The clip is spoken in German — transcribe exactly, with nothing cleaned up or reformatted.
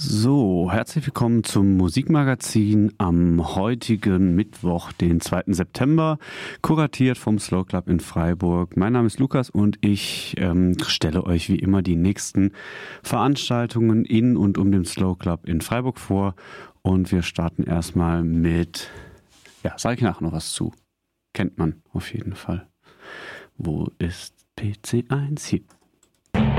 So, herzlich willkommen zum Musikmagazin am heutigen Mittwoch, den zweiten September, kuratiert vom Slow Club in Freiburg. Mein Name ist Lukas und ich ähm, stelle euch wie immer die nächsten Veranstaltungen in und um den Slow Club in Freiburg vor. Und wir starten erstmal mit, ja, sage ich nachher noch was zu. Kennt man auf jeden Fall. Wo ist P C eins? Hier.